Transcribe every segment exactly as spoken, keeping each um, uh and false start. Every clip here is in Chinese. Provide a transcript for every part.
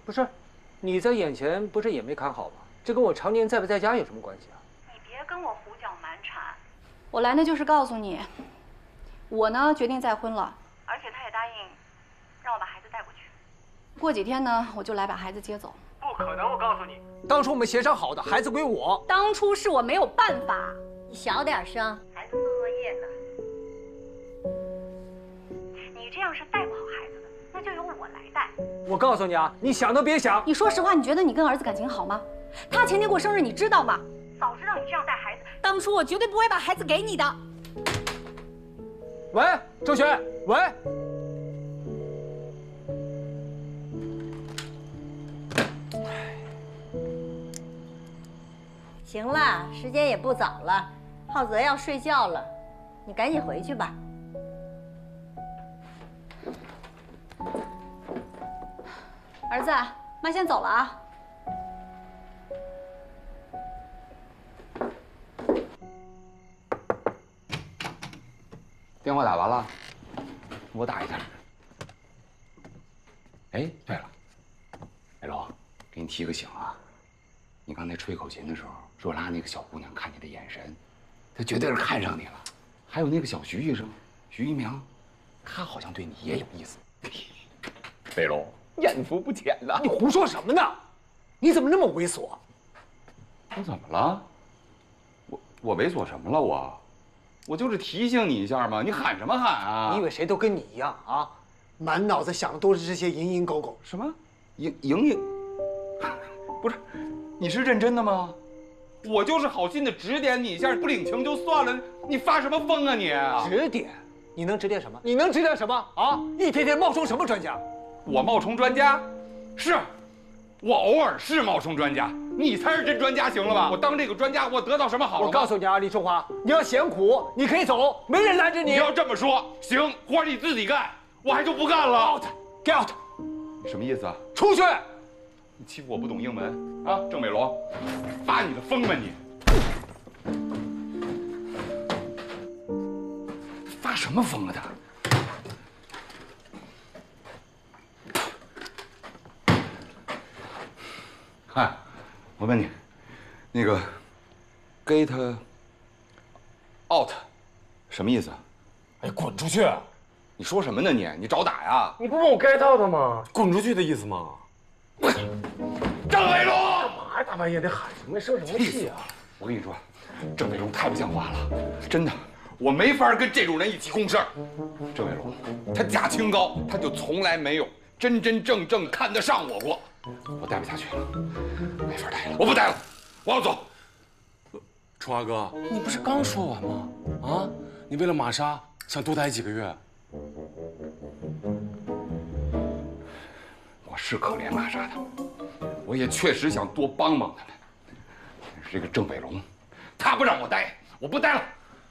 不是，你在眼前不是也没看好吗？这跟我常年在不在家有什么关系啊？ 你别跟我胡搅蛮缠。 我来呢就是告诉你，我呢决定再婚了， 而且他也答应让我把孩子带过去。 过几天呢我就来把孩子接走。 不可能，我告诉你，当初我们协商好的，孩子归我。 当初是我没有办法。 你小点声， 孩子做作业呢。你这样是带不好孩子的，那就由我来带。 我告诉你啊，你想都别想。 你说实话，你觉得你跟儿子感情好吗？他前天过生日，你知道吗？ 早知道你这样带孩子， 当初我绝对不会把孩子给你的。 喂，周璇，喂。 行了，时间也不早了，浩泽要睡觉了，你赶紧回去吧。 儿子，妈先走了啊。 电话打完了，我打一下。哎，对了，海龙，给你提个醒啊，你刚才吹口琴的时候，若拉那个小姑娘看你的眼神，她绝对是看上你了。还有那个小徐医生，徐一鸣，他好像对你也有意思。北龙，艳福不浅呐！ 你胡说什么呢？你怎么那么猥琐？ 我怎么了？我我猥琐什么了？我，我就是提醒你一下嘛。你喊什么喊啊？ 你以为谁都跟你一样啊？满脑子想的都是这些蝇营狗苟。 什么？营营营？不是，你是认真的吗？我就是好心的指点你一下，不领情就算了，你发什么疯啊你？ 指点？你能指点什么？你能指点什么啊？一天天冒充什么专家？ 我冒充专家？是，我偶尔是冒充专家，你才是真专家，行了吧？我当这个专家，我得到什么好了？ 我告诉你啊，李春华，你要嫌苦，你可以走，没人拦着你。 你要这么说，行，活儿你自己干，我还就不干了。 out，get out， 你什么意思啊？ 出去！ 你欺负我不懂英文啊，郑伟龙，发你的疯吧你！发什么疯啊他？嗨，我问你，那个 get out 什么意思？ 哎，滚出去！ 你说什么呢你？你找打呀？ 你不问我 get out 吗？滚出去的意思吗？ 郑伟龙， 干嘛呀？大半夜得喊什么？生什么气啊？ 我跟你说，郑伟龙太不像话了，真的，我没法跟这种人一起共事。郑伟龙，他假清高，他就从来没有真真正正看得上我过。我待不下去了，没法待了，我不待了，我要走。 春华哥，你不是刚说完吗？啊，你为了玛莎想多待几个月？ 我是可怜玛莎的，我也确实想多帮帮他们。但是这个郑伟龙，他不让我待，我不待了。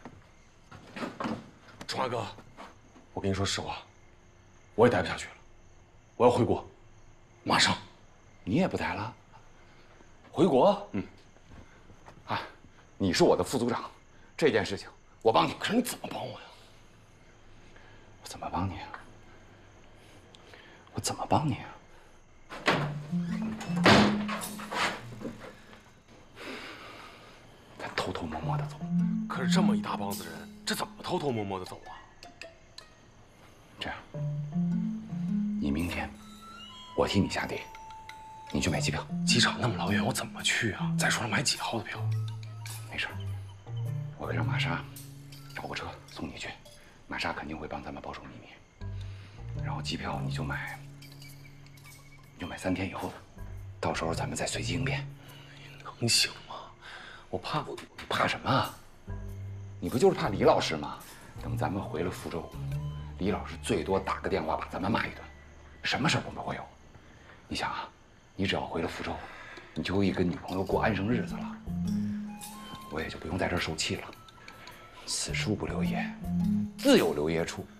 春华哥，我跟你说实话，我也待不下去了，我要回国，马上。 你也不待了？回国？嗯。啊，你是我的副组长，这件事情我帮你。 可是你怎么帮我呀？ 我怎么帮你啊？我怎么帮你啊？咱偷偷摸摸的走。 可是这么一大帮子人，这怎么偷偷摸摸的走啊？ 这样，你明天我替你下地，你去买机票。 机场那么老远，我怎么去啊？再说了，买几号的票？ 没事，我会让玛莎找个车送你去。玛莎肯定会帮咱们保守秘密。然后机票你就买，你就买三天以后的，到时候咱们再随机应变。 能行吗？我怕。 怕什么啊？你不就是怕李老师吗？等咱们回了福州，李老师最多打个电话把咱们骂一顿，什么事儿都不会有。你想啊，你只要回了福州，你就可以跟女朋友过安生日子了，我也就不用在这儿受气了。此处不留爷，自有留爷处。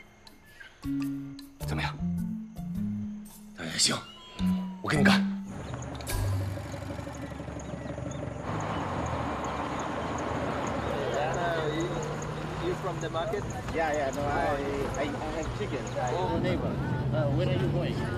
怎么样？ 哎，行，我跟你干。 From the market? Yeah, yeah. No, I, I, I have chicken. Oh, neighbor. Uh, where are you going?